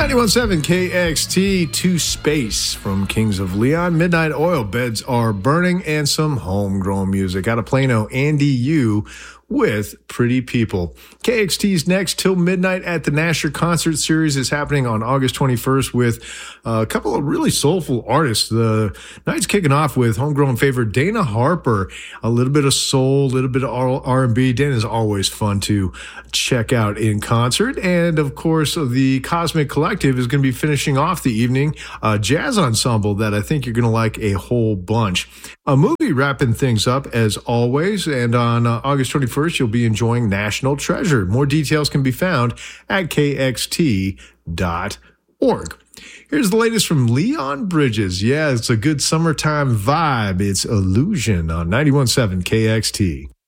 91.7 KXT to space from Kings of Leon. Midnight Oil, Beds Are Burning, and some homegrown music. Out of Plano, Andy U with Pretty People. KXT's next till midnight at the Nasher Concert Series is happening on August 21st with a couple of really soulful artists. The night's kicking off with homegrown favorite Dana Harper. A little bit of soul, a little bit of R&B. Dana's always fun to check out in concert. And of course, the Cosmic Collective is going to be finishing off the evening. A jazz ensemble that I think you're going to like a whole bunch. A movie wrapping things up as always. And on August 21st, you'll be enjoying National Treasure. More details can be found at kxt.org. Here's the latest from Leon Bridges. Yeah, it's a good summertime vibe. It's Illusion on 91.7 KXT.